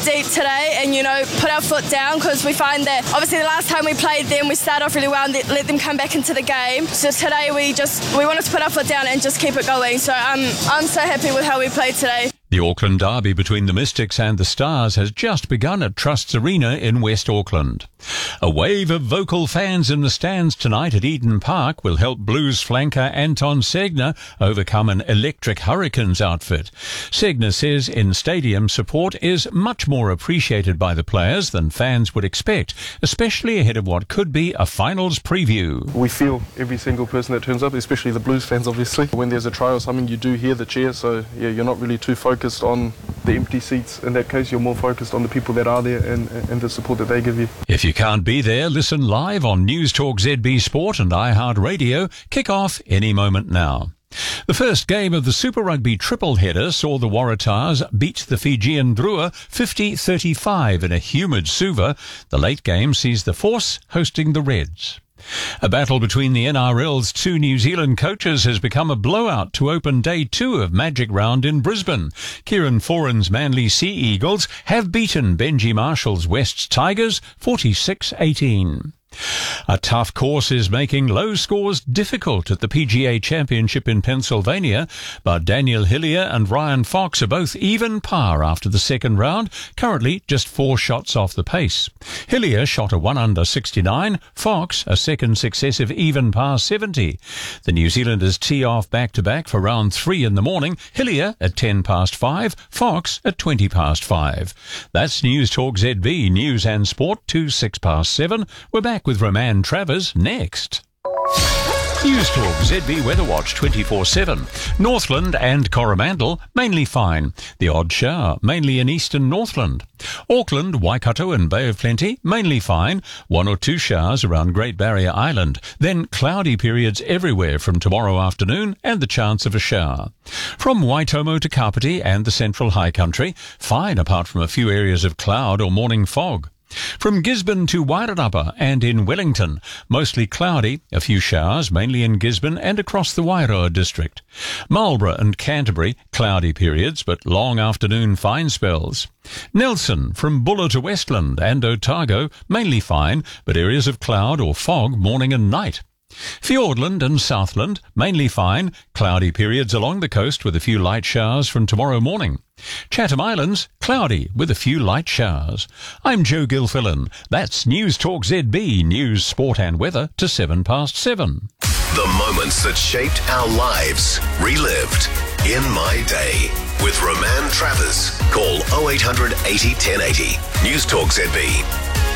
deep today and, put our foot down, because we find that obviously the last time we played them, we started off really well and let them come back into the game. So today we wanted to put our foot down and just keep it going. So I'm so happy with how we played today. The Auckland derby between the Mystics and the Stars has just begun at Trusts Arena in West Auckland. A wave of vocal fans in the stands tonight at Eden Park will help Blues flanker Anton Segner overcome an electric Hurricanes outfit. Segner says in-stadium support is much more appreciated by the players than fans would expect, especially ahead of what could be a finals preview. We feel every single person that turns up, especially the Blues fans obviously. When there's a try or something, you do hear the cheer, so you're not really too focused on the empty seats. In that case, you're more focused on the people that are there and the support that they give you. If you can't be there, listen live on News Talk ZB Sport and iHeartRadio. Kick off any moment now. The first game of the Super Rugby triple header saw the Waratahs beat the Fijian Drua 50-35 in a humid Suva. The late game sees the Force hosting the Reds. A battle between the NRL's two New Zealand coaches has become a blowout to open day 2 of Magic Round in Brisbane. Kieran Foran's Manly Sea Eagles have beaten Benji Marshall's Wests Tigers 46-18. A tough course is making low scores difficult at the PGA Championship in Pennsylvania, but Daniel Hillier and Ryan Fox are both even par after the second round, currently just 4 shots off the pace. Hillier shot a 1-under 69, Fox a second successive even par 70. The New Zealanders tee off back-to-back for round 3 in the morning, Hillier at 10 past 5, Fox at 20 past 5. That's News Talk ZB, News and Sport, 2 6 past 7. We're back with Roman Travers next. News Talk ZB Weather Watch 24/7. Northland and Coromandel mainly fine. The odd shower mainly in eastern Northland. Auckland, Waikato and Bay of Plenty mainly fine. 1 or 2 showers around Great Barrier Island. Then cloudy periods everywhere from tomorrow afternoon and the chance of a shower. From Waitomo to Kapiti and the Central High Country, fine apart from a few areas of cloud or morning fog. From Gisborne to Wairarapa and in Wellington, mostly cloudy, a few showers, mainly in Gisborne and across the Wairoa district. Marlborough and Canterbury, cloudy periods, but long afternoon fine spells. Nelson, from Buller to Westland and Otago, mainly fine, but areas of cloud or fog morning and night. Fiordland and Southland, mainly fine, cloudy periods along the coast with a few light showers from tomorrow morning. Chatham Islands, cloudy with a few light showers. I'm Joe Gilfillan. That's News Talk ZB, News, Sport and Weather to 7 past 7. The moments that shaped our lives, relived in my day. With Roman Travers. Call 0800 80 1080. News Talk ZB.